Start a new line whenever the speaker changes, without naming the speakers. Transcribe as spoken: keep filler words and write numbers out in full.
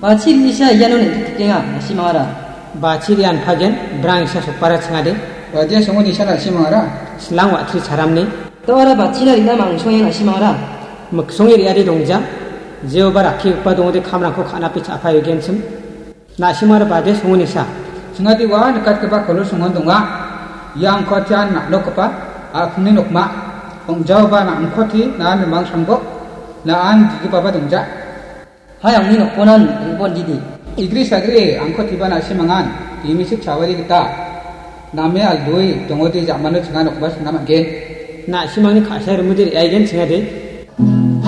바치리 이샤 이야노네 특징아 시마라
바치리 안 파겐 브랑샤 속바라 칭하데
바디야 성원 이샤라 시마라
슬랑 와트리 사람네
떠라 바치라 리나 망송행 시마라
먹송이 리아리 동자 제오바라 키우파 동데 카므랑코 카나피 차파 요겐침 나시마라 바데 성원 이샤
싱아디와 느갓케바 컬러 성원 동아 양 커티안 나로커파 아프네 녹마 옹자오바 나 앙코티 나는 망상고 나안 디기바바 동자
하양니 녹보난 일본 디디
이그리 사그리 앙코티바 나시망안 이미식 자와리 기타 남에 알도이 동어디 자만을 칭하 녹바 신나만게
나시망니 카샤르 무디리 아이겐 칭하데